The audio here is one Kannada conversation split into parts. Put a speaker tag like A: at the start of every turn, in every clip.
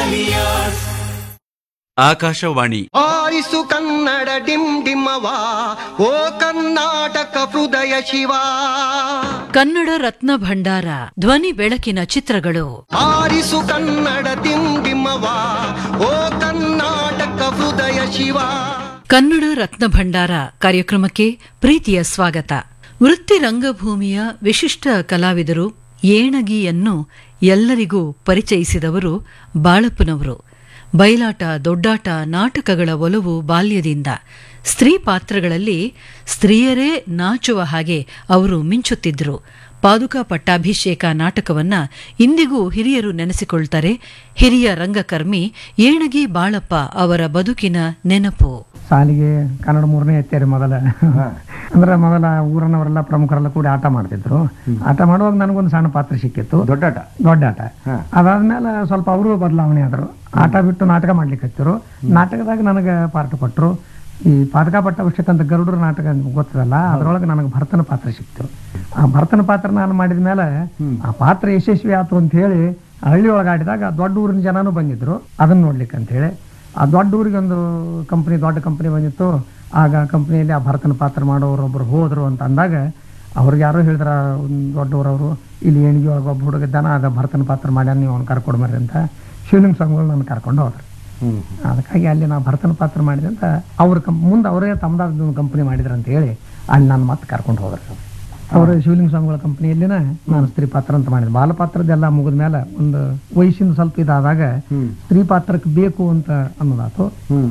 A: ಆಕಾಶವಾಣಿ
B: ಆರಿಸು ಕನ್ನಡ ಡಿಮ್ ಡಿಮ್ಮವ ಓ ಕರ್ನಾಟಕ ಹೃದಯ ಶಿವ.
C: ಕನ್ನಡ ರತ್ನ ಭಂಡಾರ ಧ್ವನಿ ಬೆಳಕಿನ ಚಿತ್ರಗಳು.
B: ಆರಿಸು ಕನ್ನಡ ಡಿಮ್ ಡಿಮ್ಮವ ಓ ಕರ್ನಾಟಕ ಹೃದಯ ಶಿವ.
C: ಕನ್ನಡ ರತ್ನ ಭಂಡಾರ ಕಾರ್ಯಕ್ರಮಕ್ಕೆ ಪ್ರೀತಿಯ ಸ್ವಾಗತ. ವೃತ್ತಿ ರಂಗಭೂಮಿಯ ವಿಶಿಷ್ಟ ಕಲಾವಿದರು ಏಣಗಿಯನ್ನು ಎಲ್ಲರಿಗೂ ಪರಿಚಯಿಸಿದವರು ಬಾಳಪ್ಪನವರು. ಬಯಲಾಟ, ದೊಡ್ಡಾಟ, ನಾಟಕಗಳ ಒಲವು ಬಾಲ್ಯದಿಂದ. ಸ್ತ್ರೀ ಪಾತ್ರಗಳಲ್ಲಿ ಸ್ತ್ರೀಯರೇ ನಾಚುವ ಹಾಗೆ ಅವರು ಮಿಂಚುತ್ತಿದ್ದರು. ಪಾದುಕಾ ಪಟ್ಟಾಭಿಷೇಕ ನಾಟಕವನ್ನ ಇಂದಿಗೂ ಹಿರಿಯರು ನೆನೆಸಿಕೊಳ್ತಾರೆ. ಹಿರಿಯ ರಂಗಕರ್ಮಿ ಏಣಗಿ ಬಾಳಪ್ಪ ಅವರ ಬದುಕಿನ ನೆನಪು.
D: ಸಾಲಿಗೆ ಕನ್ನಡ 3ನೇ ಎತ್ತೇರಿ ಮೊದಲ. ಅಂದ್ರೆ ಮೊದಲ ಊರನ್ನವರೆಲ್ಲ ಪ್ರಮುಖರೆಲ್ಲ ಕೂಡಿ ಆಟ ಮಾಡ್ತಿದ್ರು. ಆಟ ಮಾಡುವಾಗ ನನಗೊಂದು ಸಣ್ಣ ಪಾತ್ರ ಸಿಕ್ಕಿತ್ತು, ದೊಡ್ಡಾಟ. ಅದಾದ್ಮೇಲೆ ಸ್ವಲ್ಪ ಅವರು ಬದಲಾವಣೆ ಆದ್ರು. ಆಟ ಬಿಟ್ಟು ನಾಟಕ ಮಾಡ್ಲಿಕ್ಕೆ ಹತ್ತಿರು. ನಾಟಕದಾಗ ನನಗೆ ಪಾರ್ಟ್ ಕೊಟ್ಟರು. ಈ ಪಾದಕಾ ಪಟ್ಟಾಭಿಷೇಕ ಅಂತ ಗರುಡರ ನಾಟಕ ಗೊತ್ತದಲ್ಲ, ಅದ್ರೊಳಗೆ ನನಗೆ ಭರತನ ಪಾತ್ರ ಸಿಕ್ತು. ಆ ಭರತನ ಪಾತ್ರ ನಾನು ಮಾಡಿದ ಮೇಲೆ ಆ ಪಾತ್ರ ಯಶಸ್ವಿ ಆಯ್ತು ಅಂತ ಹೇಳಿ ಹಳ್ಳಿ ಒಳಗೆ ಆಡಿದಾಗ ದೊಡ್ಡ ಊರಿನ ಜನನೂ ಬಂದಿದ್ರು ಅದನ್ನ ನೋಡ್ಲಿಕ್ಕೆ ಅಂತ ಹೇಳಿ. ಆ ದೊಡ್ಡ ಊರಿಗೆ ಒಂದು ದೊಡ್ಡ ಕಂಪನಿ ಬಂದಿತ್ತು. ಆಗ ಕಂಪನಿಯಲ್ಲಿ ಆ ಭರತನ ಪಾತ್ರ ಮಾಡೋರೊಬ್ಬರು ಹೋದ್ರು ಅಂತ ಅಂದಾಗ ಅವ್ರಿಗೆ ಯಾರೋ ಹೇಳಿದ್ರ ದೊಡ್ಡವರವರು, ಇಲ್ಲಿ ಏಣಿಗೆ ಒಳಗೆ ಒಬ್ಬ ಹುಡುಗಿದ್ದಾನ, ಆಗ ಭರತನ ಪಾತ್ರ ಮಾಡ್ಯಾನ, ನೀವು ಅವ್ನು ಕರ್ಕೊಡ್ಬರ್ರಿ ಅಂತ ಶಿವಲಿಂಗ ಸ್ವಾಮಿಗಳು ನನ್ನ ಕರ್ಕೊಂಡು ಹೋದ್ರು. ಅದಕ್ಕಾಗಿ ಅಲ್ಲಿ ನಾವು ಭರತನ ಪಾತ್ರ ಮಾಡಿದೆ ಅಂತ ಅವ್ರ ಮುಂದೆ ಅವರೇ ತಮ್ಮದಾದ ಒಂದು ಕಂಪನಿ ಮಾಡಿದ್ರು ಅಂತ ಹೇಳಿ ಅಲ್ಲಿ ನಾನು ಮತ್ತೆ ಕರ್ಕೊಂಡು ಹೋದ್ರು. ಅವರು ಶಿವಲಿಂಗ ಸ್ವಾಮಿಗಳ ಕಂಪನಿಯಲ್ಲಿನ ನಾನು ಸ್ತ್ರೀ ಪಾತ್ರ ಅಂತ ಮಾಡಿದೆ. ಬಾಲ ಪಾತ್ರದೆಲ್ಲ ಮುಗಿದ ಮೇಲೆ ಒಂದು ವಯಸ್ಸಿನ ಸ್ವಲ್ಪ ಇದಾದಾಗ ಸ್ತ್ರೀ ಪಾತ್ರಕ್ಕೆ ಬೇಕು ಅಂತ ಅನ್ನೋದಾತು.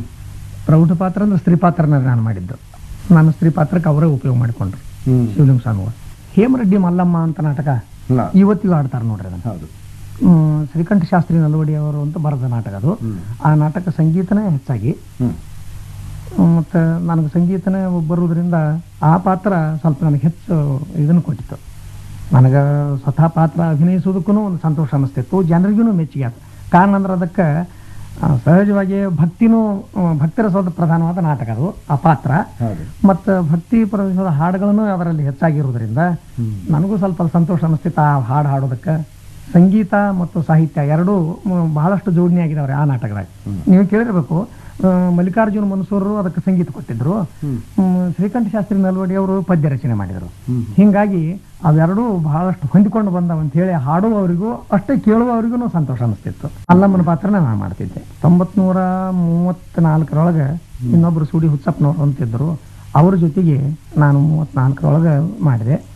D: ಪ್ರೌಢ ಪಾತ್ರ ಅಂದ್ರೆ ಸ್ತ್ರೀ ಪಾತ್ರನ ನಾನು ಮಾಡಿದ್ದು. ನಾನು ಸ್ತ್ರೀ ಪಾತ್ರಕ್ಕೆ ಅವರೇ ಉಪಯೋಗ ಮಾಡಿಕೊಂಡ್ರು ಶಿವಲಿಂಗ ಸ್ವಾಮಿಗಳು. ಹೇಮರೆಡ್ಡಿ ಮಲ್ಲಮ್ಮ ಅಂತ ನಾಟಕ ಇವತ್ತಿಗೂ ಆಡ್ತಾರೆ ನೋಡ್ರಿ ಅದನ್ನು. ಶ್ರೀಕಂಠ ಶಾಸ್ತ್ರಿ ನಲ್ವಡಿ ಅವರು ಅಂತ ಬರೆದ ನಾಟಕ ಅದು. ಆ ನಾಟಕ ಸಂಗೀತನೇ ಹೆಚ್ಚಾಗಿ, ಮತ್ತು ನನಗೆ ಸಂಗೀತನೇ ಬರುವುದರಿಂದ ಆ ಪಾತ್ರ ಸ್ವಲ್ಪ ನನಗೆ ಹೆಚ್ಚು ಇದನ್ನು ಕೊಟ್ಟಿತ್ತು. ನನಗೆ ಸ್ವತಃ ಪಾತ್ರ ಅಭಿನಯಿಸೋದಕ್ಕೂ ಒಂದು ಸಂತೋಷ ಅನ್ನಿಸ್ತಿತ್ತು, ಜನರಿಗೂ ಮೆಚ್ಚುಗೆ ಆಯ್ತು. ಕಾರಣ ಅಂದ್ರೆ ಅದಕ್ಕೆ ಸಹಜವಾಗಿ ಭಕ್ತಿರಸದ ಪ್ರಧಾನವಾದ ನಾಟಕ ಅದು ಆ ಪಾತ್ರ. ಮತ್ತು ಭಕ್ತಿ ಪ್ರವೇಶದ ಹಾಡುಗಳನ್ನು ಅದರಲ್ಲಿ ಹೆಚ್ಚಾಗಿರುವುದರಿಂದ ನನಗೂ ಸ್ವಲ್ಪ ಸಂತೋಷ ಅನ್ನಿಸ್ತಿತ್ತು ಆ ಹಾಡು ಹಾಡೋದಕ್ಕೆ. ಸಂಗೀತ ಮತ್ತು ಸಾಹಿತ್ಯ ಎರಡೂ ಬಹಳಷ್ಟು ಜೋಡಣೆ ಆಗಿದಾವ್ರೆ ಆ ನಾಟಕದಾಗ. ನೀವು ಕೇಳಿರ್ಬೇಕು, ಮಲ್ಲಿಕಾರ್ಜುನ ಮನ್ಸೂರರು ಅದಕ್ಕೆ ಸಂಗೀತ ಕೊಟ್ಟಿದ್ರು, ಶ್ರೀಕಂಠ ಶಾಸ್ತ್ರಿ ನಲ್ವಡಿ ಅವರು ಪದ್ಯ ರಚನೆ ಮಾಡಿದರು. ಹಿಂಗಾಗಿ ಅವೆರಡೂ ಬಹಳಷ್ಟು ಹೊಂದಿಕೊಂಡು ಬಂದವಂತ ಹೇಳಿ ಹಾಡುವವರಿಗೂ ಅಷ್ಟೇ ಕೇಳುವವರಿಗೂ ಸಂತೋಷ ಅನಿಸ್ತಿತ್ತು. ಅಲ್ಲಮ್ಮನ ಪಾತ್ರನ ನಾನು ಮಾಡ್ತಿದ್ದೆ. 1934 ಇನ್ನೊಬ್ರು ಸೂಡಿ ಹುಚ್ಚಪ್ಪನವ್ರು ಅಂತಿದ್ರು, ಅವ್ರ ಜೊತೆಗೆ ನಾನು 34 ಮಾಡಿದೆ.